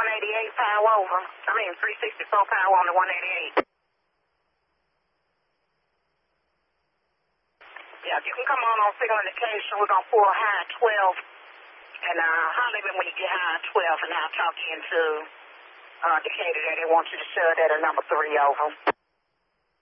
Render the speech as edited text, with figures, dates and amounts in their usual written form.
188 power over. 364 power on the 188. Yeah, you can come on signal indication. We're going to pull high 12. And holler at me when you get high 12, and I'll talk you into Decatur that they want you to shove that at number 3 over.